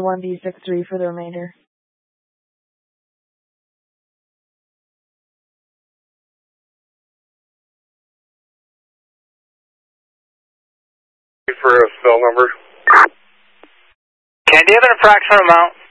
1D63 for the remainder. For a cell number. Can you have an approximate amount